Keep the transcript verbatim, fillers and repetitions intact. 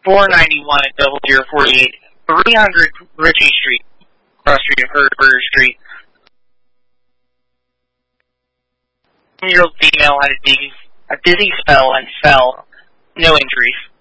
four ninety-one at double zero forty-eight, three hundred Ritchie Street, cross street of Herberger Street. Year-old female had a dizzy, a dizzy spell and fell. No injuries.